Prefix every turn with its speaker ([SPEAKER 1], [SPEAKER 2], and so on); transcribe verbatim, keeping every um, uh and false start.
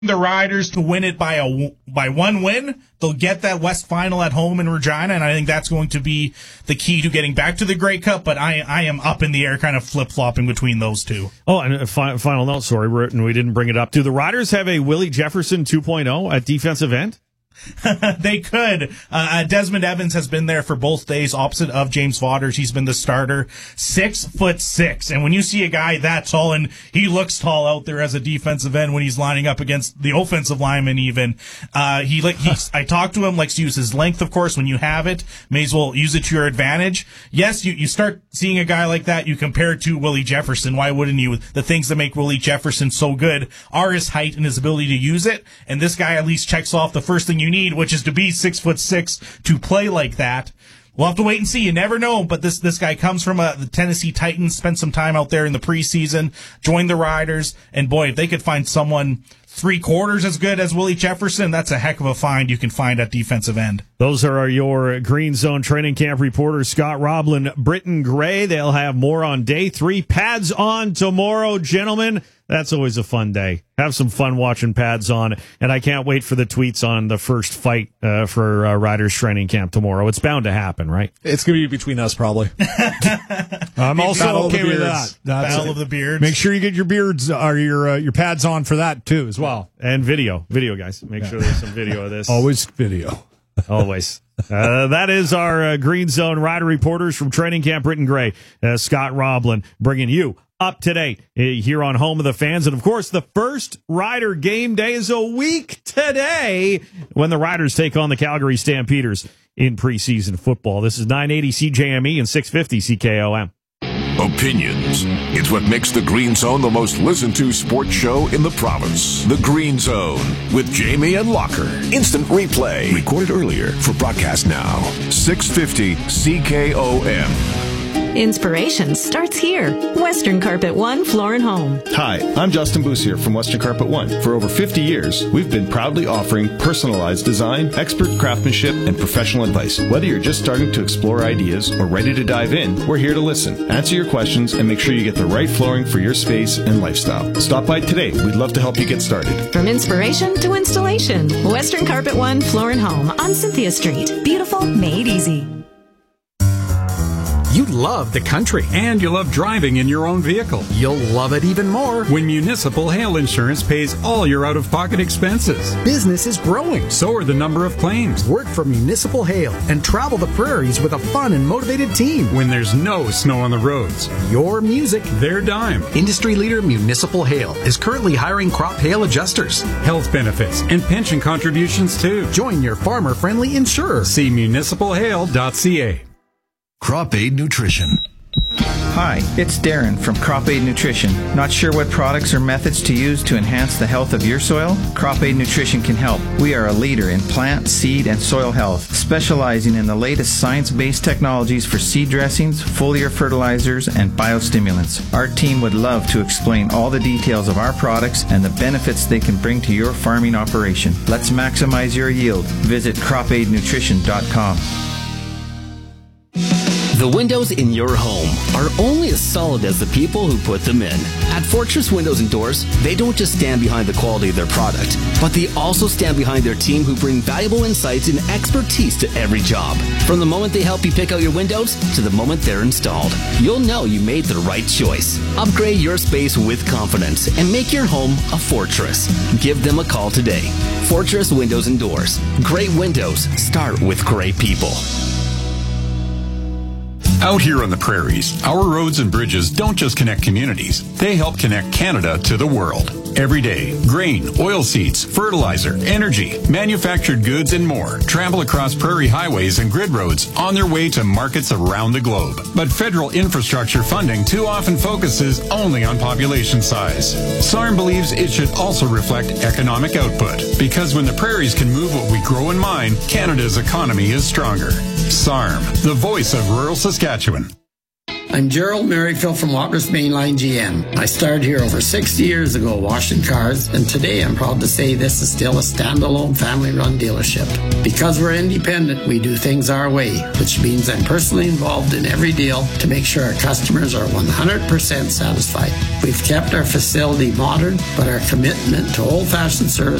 [SPEAKER 1] the Riders to win it by a by one win. They'll get that West Final at home in Regina, and I think that's going to be the key to getting back to the Grey Cup. But I I am up in the air, kind of flip flopping between those two.
[SPEAKER 2] Oh, and a fi- final note, sorry, and we didn't bring it up. Do the Riders have a Willie Jefferson two point oh at defensive end?
[SPEAKER 1] They could. Uh, Desmond Evans has been there for both days, opposite of James Vaughters. He's been the starter. Six foot six. And when you see a guy that tall, and he looks tall out there as a defensive end when he's lining up against the offensive lineman even, uh, he like, he's, I talked to him, likes to use his length, of course. When you have it, may as well use it to your advantage. Yes, you, you start seeing a guy like that, you compare it to Willie Jefferson. Why wouldn't you? The things that make Willie Jefferson so good are his height and his ability to use it. And this guy at least checks off the first thing you need, which is to be six foot six to play like that. We'll have to wait and see. You never know. But this this guy comes from a, the Tennessee Titans, spent some time out there in the preseason, joined the Riders, and boy, if they could find someone three quarters as good as Willie Jefferson, that's a heck of a find you can find at defensive end.
[SPEAKER 2] Those are your Green Zone training camp reporters, Scott Roblin, Britton Gray. They'll have more on day three. Pads on tomorrow, gentlemen. That's always a fun day. Have some fun watching Pads on, and I can't wait for the tweets on the first fight uh, for uh, Riders training camp tomorrow. It's bound to happen, right?
[SPEAKER 3] It's going to be between us, probably.
[SPEAKER 2] I'm also
[SPEAKER 3] Battle
[SPEAKER 2] okay with
[SPEAKER 3] beards.
[SPEAKER 2] that. That's
[SPEAKER 1] Battle
[SPEAKER 2] it.
[SPEAKER 1] of the Beards.
[SPEAKER 3] Make sure you get your beards or your uh, your pads on for that too, as well.
[SPEAKER 2] And video, video, guys. Make yeah. sure there's some video of this.
[SPEAKER 3] Always video.
[SPEAKER 2] Always. Uh, that is our uh, Green Zone Rider reporters from training camp. Britton Gray, uh, Scott Roblin, bringing you up to date uh, here on Home of the Fans. And, of course, the first Rider game day is a week today when the Riders take on the Calgary Stampeders in preseason football. This is nine eighty C J M E and six fifty C K O M.
[SPEAKER 4] Opinions. It's what makes the Green Zone the most listened to sports show in the province. The Green Zone with Jamie and Locker. Instant replay. Recorded earlier for broadcast now. six fifty C K O M.
[SPEAKER 5] Inspiration starts here. Western Carpet One Floor and Home.
[SPEAKER 6] Hi, I'm Justin Boussier from Western Carpet One. For over fifty years, we've been proudly offering personalized design, expert craftsmanship, and professional advice. Whether you're just starting to explore ideas or ready to dive in, we're here to listen, answer your questions, and make sure you get the right flooring for your space and lifestyle. Stop by today. We'd love to help you get started.
[SPEAKER 5] From inspiration to installation, Western Carpet One Floor and Home on Cynthia Street. Beautiful, made easy.
[SPEAKER 7] You love the country, and you love driving in your own vehicle. You'll love it even more when Municipal Hail Insurance pays all your out-of-pocket expenses.
[SPEAKER 8] Business is growing.
[SPEAKER 7] So are the number of claims.
[SPEAKER 8] Work for Municipal Hail and travel the prairies with a fun and motivated team.
[SPEAKER 7] When there's no snow on the roads.
[SPEAKER 8] Your music,
[SPEAKER 7] their dime.
[SPEAKER 8] Industry leader Municipal Hail is currently hiring crop hail adjusters.
[SPEAKER 7] Health benefits and pension contributions, too.
[SPEAKER 8] Join your farmer-friendly insurer.
[SPEAKER 7] See municipal hail dot c a.
[SPEAKER 4] Crop Aid Nutrition.
[SPEAKER 9] Hi, it's Darren from Crop Aid Nutrition. Not sure what products or methods to use to enhance the health of your soil? Crop Aid Nutrition can help. We are a leader in plant, seed, and soil health, specializing in the latest science-based technologies for seed dressings, foliar fertilizers, and biostimulants. Our team would love to explain all the details of our products and the benefits they can bring to your farming operation. Let's maximize your yield. Visit crop aid nutrition dot com.
[SPEAKER 10] The windows in your home are only as solid as the people who put them in. At Fortress Windows and Doors, they don't just stand behind the quality of their product, but they also stand behind their team who bring valuable insights and expertise to every job. From the moment they help you pick out your windows to the moment they're installed, you'll know you made the right choice. Upgrade your space with confidence and make your home a fortress. Give them a call today. Fortress Windows and Doors. Great windows start with great people.
[SPEAKER 11] Out here on the prairies, our roads and bridges don't just connect communities. They help connect Canada to the world. Every day, grain, oilseeds, fertilizer, energy, manufactured goods, and more travel across prairie highways and grid roads on their way to markets around the globe. But federal infrastructure funding too often focuses only on population size. S A R M believes it should also reflect economic output, because when the prairies can move what we grow and mine, Canada's economy is stronger. S A R M, the voice of rural Saskatchewan.
[SPEAKER 12] I'm Gerald Merrifield from Walker's Mainline G M. I started here over sixty years ago washing cars, and today I'm proud to say this is still a standalone family-run dealership. Because we're independent, we do things our way, which means I'm personally involved in every deal to make sure our customers are one hundred percent satisfied. We've kept our facility modern, but our commitment to old-fashioned service